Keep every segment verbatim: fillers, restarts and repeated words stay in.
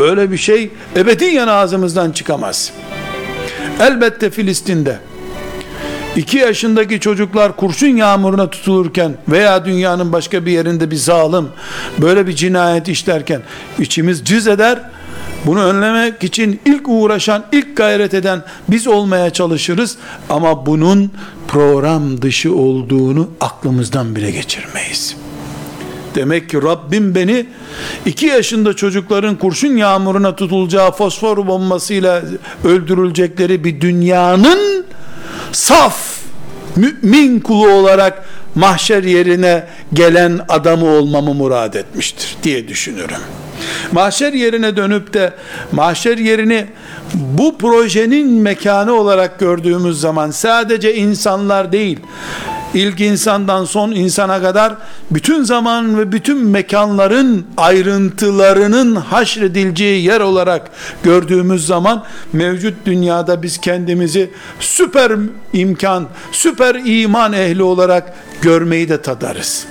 Böyle bir şey ebediyen ağzımızdan çıkamaz. Elbette Filistin'de iki yaşındaki çocuklar kurşun yağmuruna tutulurken veya dünyanın başka bir yerinde bir zalim böyle bir cinayet işlerken içimiz cız eder. Bunu önlemek için ilk uğraşan, ilk gayret eden biz olmaya çalışırız. Ama bunun program dışı olduğunu aklımızdan bile geçirmeyiz. Demek ki Rabbim beni iki yaşında çocukların kurşun yağmuruna tutulacağı fosfor bombasıyla öldürülecekleri bir dünyanın saf mümin kulu olarak mahşer yerine gelen adamı olmamı murad etmiştir diye düşünürüm. Mahşer yerine dönüp de mahşer yerini bu projenin mekanı olarak gördüğümüz zaman sadece insanlar değil, İlk insandan son insana kadar bütün zaman ve bütün mekanların ayrıntılarının haşredileceği yer olarak gördüğümüz zaman mevcut dünyada biz kendimizi süper imkan, süper iman ehli olarak görmeyi de tadarız.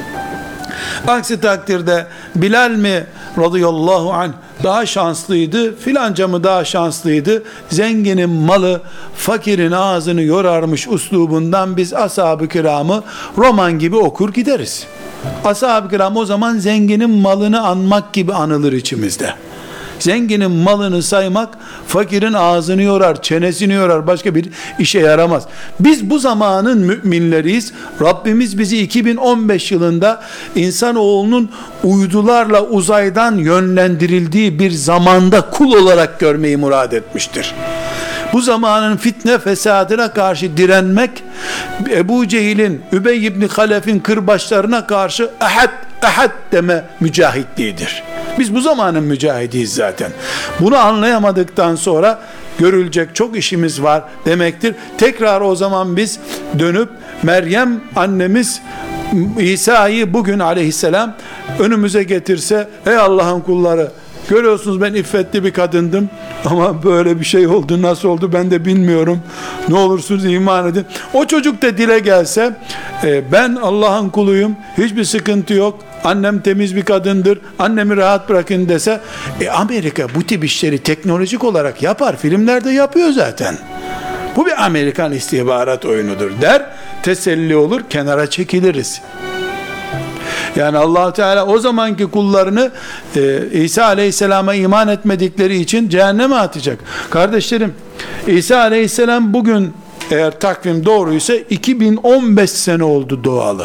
Aksi takdirde Bilal mi radıyallahu anh daha şanslıydı, filanca mı daha şanslıydı, zenginin malı fakirin ağzını yorarmış uslubundan biz ashab-ı kiramı roman gibi okur gideriz. Ashab-ı kiram o zaman zenginin malını anmak gibi anılır içimizde. Zenginin malını saymak fakirin ağzını yorar, çenesini yorar, başka bir işe yaramaz. Biz bu zamanın müminleriyiz. Rabbimiz bizi iki bin on beş yılında insanoğlunun uydularla uzaydan yönlendirildiği bir zamanda kul olarak görmeyi murad etmiştir. Bu zamanın fitne fesadına karşı direnmek, Ebu Cehil'in, Übey ibn Halef'in kırbaçlarına karşı ehad ehad deme mücahitliğidir. Biz bu zamanın mücahidiyiz zaten. Bunu anlayamadıktan sonra görülecek çok işimiz var demektir. Tekrar o zaman biz dönüp Meryem annemiz İsa'yı bugün aleyhisselam önümüze getirse, ey Allah'ın kulları, görüyorsunuz ben iffetli bir kadındım ama böyle bir şey oldu, nasıl oldu ben de bilmiyorum, ne olursunuz iman edin. O çocuk da dile gelse, e, ben Allah'ın kuluyum, hiçbir sıkıntı yok, annem temiz bir kadındır, annemi rahat bırakın dese, e, Amerika bu tip işleri teknolojik olarak yapar, filmlerde yapıyor zaten, bu bir Amerikan istihbarat oyunudur der, teselli olur, kenara çekiliriz. Yani Allah Teala o zamanki kullarını e, İsa Aleyhisselam'a iman etmedikleri için cehenneme atacak. Kardeşlerim, İsa Aleyhisselam bugün eğer takvim doğruysa iki bin on beş sene oldu doğalı.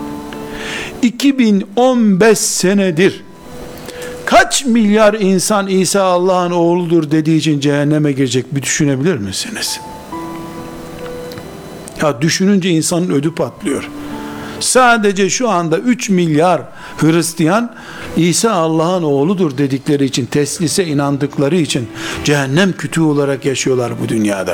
iki bin on beş senedir kaç milyar insan İsa Allah'ın oğludur dediği için cehenneme girecek, bir düşünebilir misiniz? Ya düşününce insanın ödü patlıyor. Sadece şu anda üç milyar Hristiyan İsa Allah'ın oğludur dedikleri için, teslise inandıkları için cehennem kütüğü olarak yaşıyorlar bu dünyada.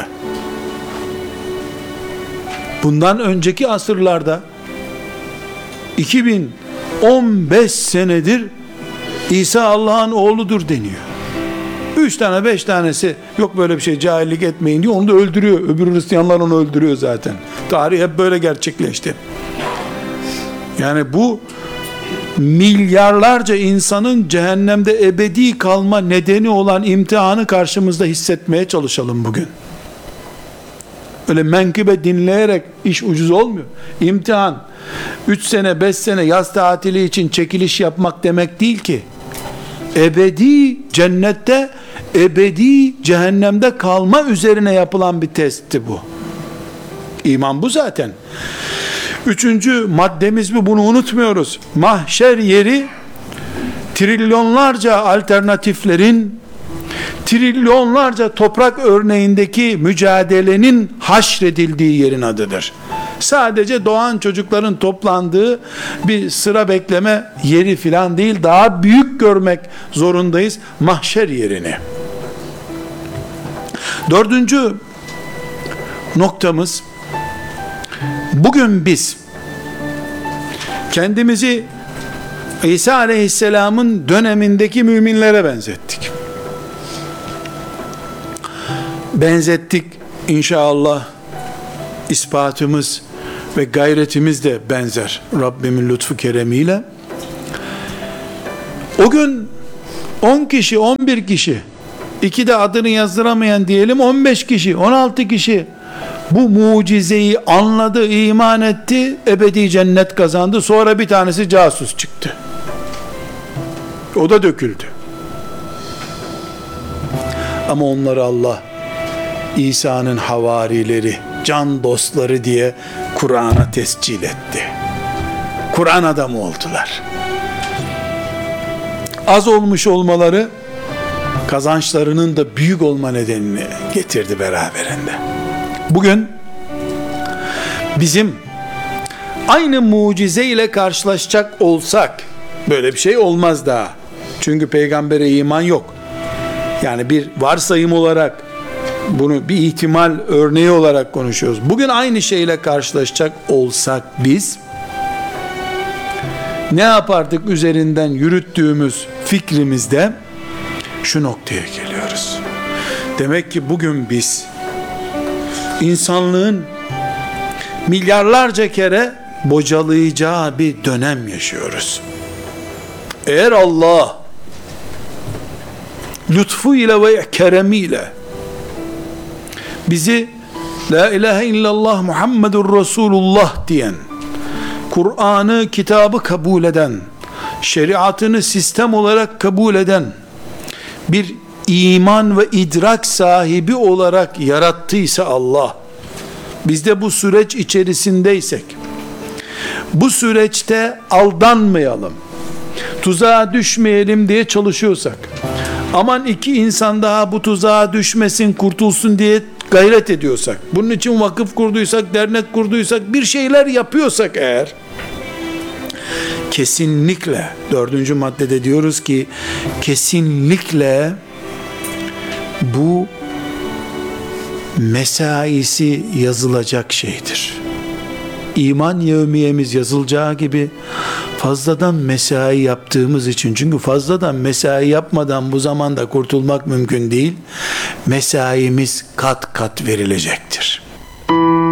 Bundan önceki asırlarda iki bin on beş senedir İsa Allah'ın oğludur deniyor. Üç tane beş tanesi yok böyle bir şey, cahillik etmeyin diyor, onu da öldürüyor. Öbür Hristiyanlar onu öldürüyor zaten. Tarih hep böyle gerçekleşti. Yani bu milyarlarca insanın cehennemde ebedi kalma nedeni olan imtihanı karşımızda hissetmeye çalışalım bugün. Öyle menkıbe dinleyerek iş ucuz olmuyor. İmtihan üç sene beş sene yaz tatili için çekiliş yapmak demek değil ki. Ebedi cennette, ebedi cehennemde kalma üzerine yapılan bir testti bu. İman bu zaten. Üçüncü maddemiz bu, bunu unutmuyoruz. Mahşer yeri trilyonlarca alternatiflerin, trilyonlarca toprak örneğindeki mücadelenin haşredildiği yerin adıdır. Sadece doğan çocukların toplandığı bir sıra bekleme yeri filan değil, daha büyük görmek zorundayız mahşer yerini. Dördüncü noktamız, bugün biz kendimizi İsa Aleyhisselam'ın dönemindeki müminlere benzettik. Benzettik inşallah, ispatımız ve gayretimiz de benzer Rabbimin lütfu keremiyle. O gün on kişi, on bir kişi, iki de adını yazdıramayan diyelim on beş kişi, on altı kişi bu mucizeyi anladı, iman etti, ebedi cennet kazandı. Sonra bir tanesi casus çıktı. O da döküldü. Ama onları Allah İsa'nın havarileri, can dostları diye Kur'an'a tescil etti. Kur'an adamı oldular. Az olmuş olmaları kazançlarının da büyük olma nedenini getirdi beraberinde. Bugün bizim aynı mucize ile karşılaşacak olsak, böyle bir şey olmaz daha. Çünkü peygambere iman yok. Yani bir varsayım olarak, bunu bir ihtimal örneği olarak konuşuyoruz. Bugün aynı şeyle karşılaşacak olsak biz ne yapardık? Üzerinden yürüttüğümüz fikrimizde şu noktaya geliyoruz. Demek ki bugün biz insanlığın milyarlarca kere bocalayacağı bir dönem yaşıyoruz. Eğer Allah lütfu ile ve keremiyle bizi La ilahe illallah Muhammedur Resulullah diyen, Kur'an'ı, kitabı kabul eden, şeriatını sistem olarak kabul eden bir iman ve idrak sahibi olarak yarattıysa Allah, biz de bu süreç içerisindeysek, bu süreçte aldanmayalım, tuzağa düşmeyelim diye çalışıyorsak, aman iki insan daha bu tuzağa düşmesin, kurtulsun diye gayret ediyorsak, bunun için vakıf kurduysak, dernek kurduysak, bir şeyler yapıyorsak eğer, kesinlikle dördüncü maddede diyoruz ki, kesinlikle bu mesaisi yazılacak şeydir. İman yevmiyemiz yazılacağı gibi fazladan mesai yaptığımız için, çünkü fazladan mesai yapmadan bu zamanda kurtulmak mümkün değil, mesaimiz kat kat verilecektir.